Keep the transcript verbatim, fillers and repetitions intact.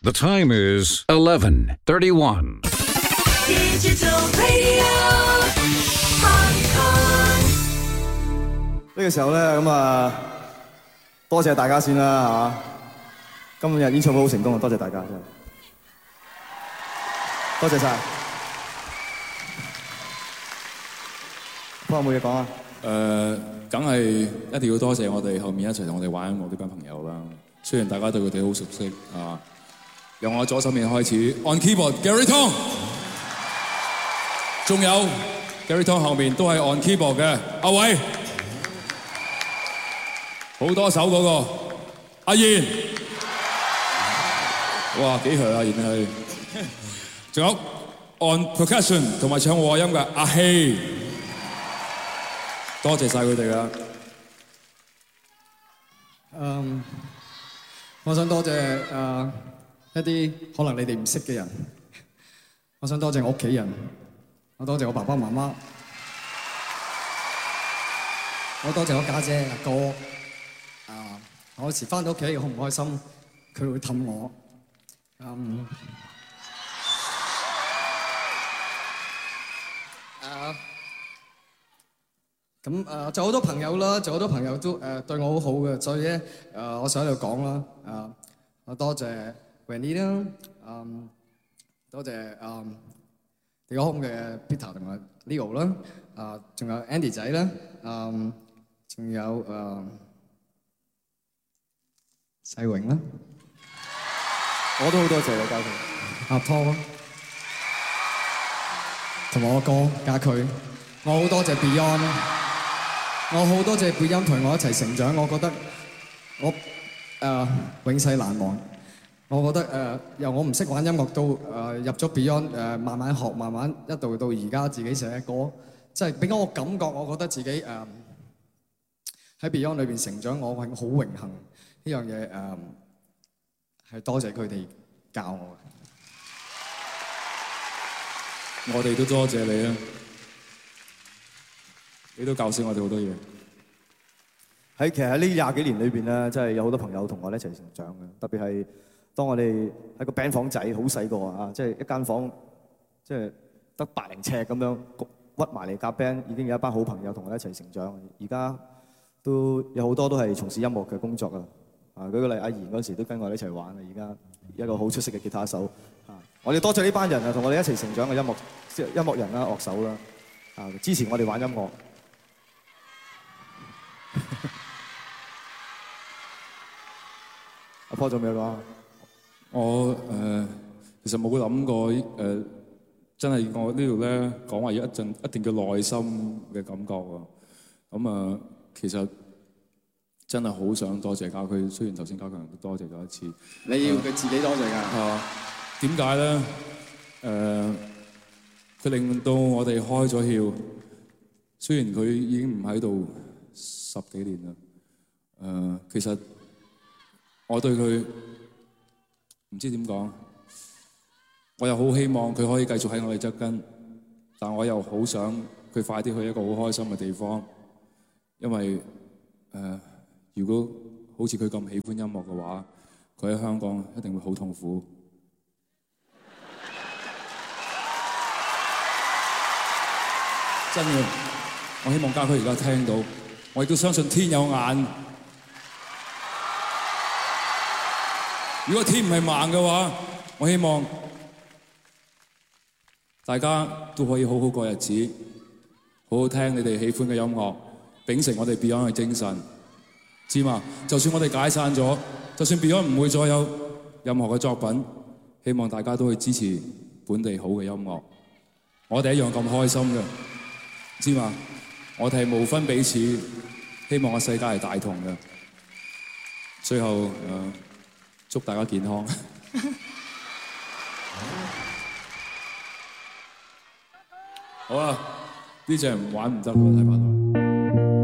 The time is eleven thirty-one. Digital Radio Hong Kong。 呢個時候咧，咁啊，多謝大家先啦嚇。今日演唱會好成功啊，多謝大家真係，多謝晒。幫我冇嘢講啊？ 誒，梗係一定要多謝我哋後面一齊同我哋玩音樂呢班朋友啦。雖然大家對佢哋好熟悉啊，由我左手面開始 ，on keyboard Gary Tong， 仲有 Gary Tong 後面都係 on keyboard 嘅阿偉，好多手嗰個阿賢，哇幾響啊賢係，仲有 on percussion 同埋唱和音嘅阿希。多謝晒佢哋啦。 嗯，我想多謝誒一啲可能你哋唔識嘅人。我想多謝我屋企人，我多謝我爸爸媽媽，我多謝我家姐阿哥。啊，我有時翻到屋企好唔開心，佢會氹我。嗯。啊。咁誒，就好多朋友啦，就好多朋友都誒對我好好嘅，所以咧誒，我想喺度講啦，誒，我多謝 Wendy 啦，嗯，多謝誒地球空嘅 Peter 同埋 Leo 啦，啊，仲有 Andy 仔啦，嗯，仲有誒世榮啦， 我都好多謝你家駒， 阿拖啦，同埋我哥家駒，我好多謝 Beyond 啦。我好多謝貝音同我一齊成長，我覺得我誒、呃、永世難忘。我覺得誒、呃、由我唔識玩音樂到誒、呃、入咗 Beyond 誒、呃、慢慢學，慢慢一度到而家自己寫歌，即係俾我感覺，我覺得自己誒喺、呃、Beyond 裏邊成長，我係好榮幸呢樣嘢誒係多謝佢哋教我嘅。 我哋都多謝你啊！你都教識我哋好多嘢。 喺其實喺呢廿幾年裏邊咧，真係有好多朋友同我哋一齊成長嘅。特別係當我哋喺個 band 房仔好細個啊，即係一間房，即係得百零尺咁樣屈埋嚟夾 band，已經有一班好朋友同我哋一齊成長。而家都有好多都係從事音樂嘅工作啊。啊，舉個例，阿賢嗰時都跟我哋一齊玩啊。而家一個好出色嘅吉他手啊，我哋多謝呢班人啊，同我哋一齊成長嘅音樂音樂人啦、樂手啦，啊，支持我哋玩音樂。阿波仲有咩講？ 我誒、呃、其實冇諗過誒、呃，真係我呢度咧講話要一陣一定叫內心嘅感覺喎。咁啊、呃，其實真係好想多謝家駒，雖然頭先家強都多謝咗一次。 你要佢自己多謝㗎。 啊，點解咧？誒、呃，佢令到我哋開咗竅。雖然佢已經唔喺度十幾年啦。誒、呃，其實我對佢唔知點講，我又好希望佢可以繼續喺我哋側跟，但我又好想佢快啲去一個好開心嘅地方，因為誒、呃，如果好似佢咁喜歡音樂嘅話，佢喺香港一定會好痛苦。真嘅，我希望家駒而家聽到，我亦都相信天有眼。如果天唔係盲嘅話，我希望大家都可以好好過日子，好好聽你哋喜歡嘅音樂，秉承我哋 Beyond 嘅精神，知嘛？就算我哋解散咗，就算 Beyond 唔會再有任何嘅作品，希望大家都去支持本地好嘅音樂。我哋一樣咁開心嘅，知嘛？我哋係無分彼此，希望個世界係大同嘅。最後誒。呃祝大家健康。好啦，呢隻唔玩唔得喎，睇怕到。